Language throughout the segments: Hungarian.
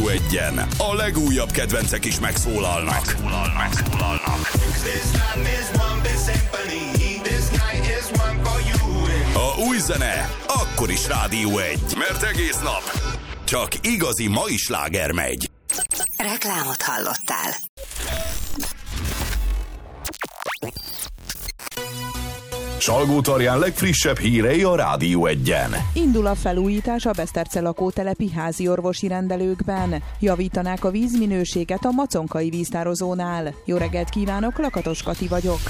Egyen a legújabb kedvencek is megszólalnak. A új zene akkor is Rádió 1, mert egész nap csak igazi mai sláger megy. Reklámot hallottál. Salgótarján legfrissebb hírei a Rádió 1-en. Indul a felújítás a Beszterce lakótelepi házi orvosi rendelőkben. Javítanák a vízminőséget a Maconkai víztározónál. Jó reggelt kívánok, Lakatos Kati vagyok.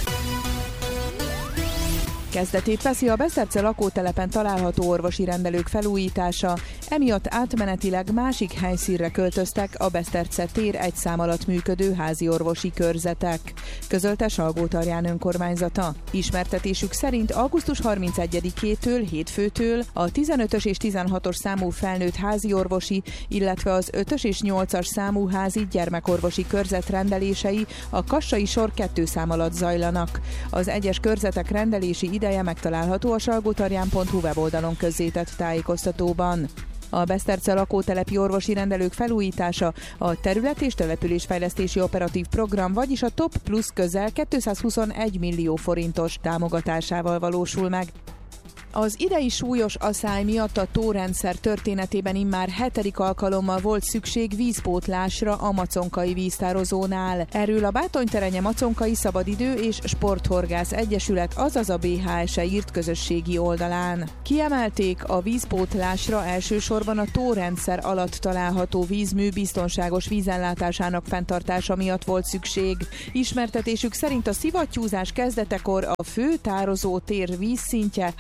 Kezdetét veszi a Beszterce lakótelepen található orvosi rendelők felújítása, emiatt átmenetileg másik helyszínre költöztek a Beszterce tér egy szám alatt működő házi orvosi körzetek, közölte Salgótarján önkormányzata. Ismertetésük szerint augusztus 31-től, hétfőtől a 15-ös és 16-os számú felnőtt házi orvosi, illetve az 5-ös és 8-as számú házi gyermekorvosi körzet rendelései a Kassai sor 2 szám alatt zajlanak. Az egyes körzetek rendelési ideje megtalálható a salgotarján.hu weboldalon közzétett tájékoztatóban. A Beszterce lakótelepi orvosi rendelők felújítása a terület- és településfejlesztési operatív program, vagyis a TOP Plus közel 221 millió forintos támogatásával valósul meg. Az idei súlyos aszály miatt a tórendszer történetében immár 7. alkalommal volt szükség vízpótlásra a Maconkai víztározónál. Erről a Bátonyterenye Maconkai Szabadidő és Sporthorgász Egyesület, azaz a BHS-e írt közösségi oldalán. Kiemelték, a vízpótlásra elsősorban a tórendszer alatt található vízmű biztonságos vízellátásának fenntartása miatt volt szükség. Ismertetésük szerint a szivattyúzás kezdetekor a fő tározó tér vízszintje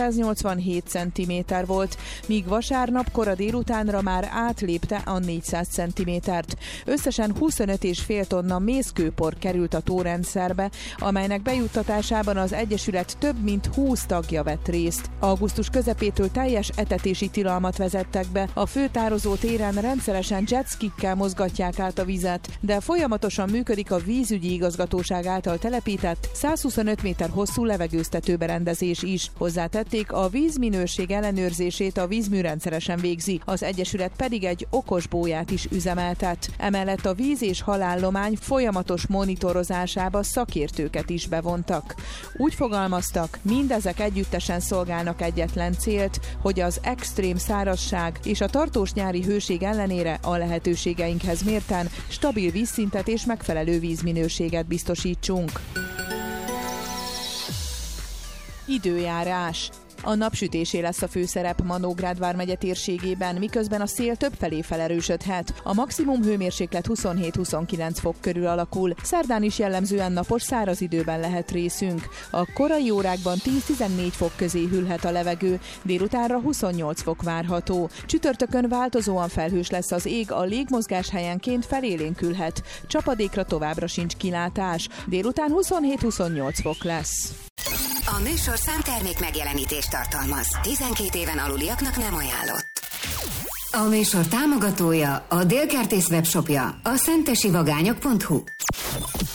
387 cm volt, míg vasárnap kora délutánra már átlépte a 400 cm-t. Összesen 25,5 tonna mészkőpor került a tórendszerbe, amelynek bejuttatásában az Egyesület több mint 20 tagja vett részt. Augusztus közepétől teljes etetési tilalmat vezettek be. A főtározó téren rendszeresen jetskikkel mozgatják át a vizet, de folyamatosan működik a vízügyi igazgatóság által telepített 125 méter hosszú levegőztetőberendezés is. Hozzátették, a vízminőség ellenőrzését a vízmű rendszeresen végzi, az Egyesület pedig egy okos bóját is üzemeltet. Emellett a víz- és halállomány folyamatos monitorozásába szakértőket is bevontak. Úgy fogalmaztak, mindezek együttesen szolgálnak egyetlen célt, hogy az extrém szárazság és a tartós nyári hőség ellenére a lehetőségeinkhez mérten stabil vízszintet és megfelelő vízminőséget biztosítsunk. Időjárás. A napsütésé lesz a főszerep Manógrád vármegye térségében, miközben a szél többfelé felerősödhet. A maximum hőmérséklet 27-29 fok körül alakul. Szerdán is jellemzően napos, száraz időben lehet részünk. A korai órákban 10-14 fok közé hűlhet a levegő, délutánra 28 fok várható. Csütörtökön változóan felhős lesz az ég, a légmozgás helyenként felélénkülhet. Csapadékra továbbra sincs kilátás. Délután 27-28 fok lesz. A műsorszám termék megjelenítést tartalmaz. 12 éven aluliaknak nem ajánlott. A műsor támogatója, a Dél Kertész webshopja, a szentesivagányok.hu.